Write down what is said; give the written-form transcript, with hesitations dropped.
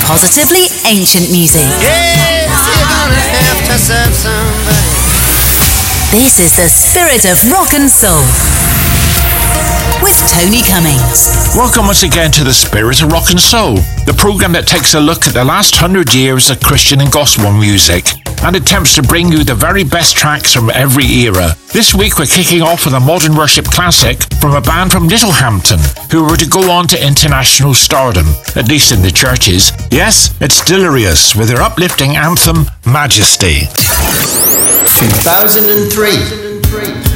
positively ancient music. Yes, you're gonna have to serve somebody. This is the Spirit of Rock and Soul with Tony Cummings. Welcome once again to the Spirit of Rock and Soul, the program that takes a look at the last 100 years of Christian and gospel music and attempts to bring you the very best tracks from every era. This week we're kicking off with a modern worship classic from a band from Littlehampton who were to go on to international stardom, at least in the churches. Yes, it's Delirious with their uplifting anthem, Majesty. 2003.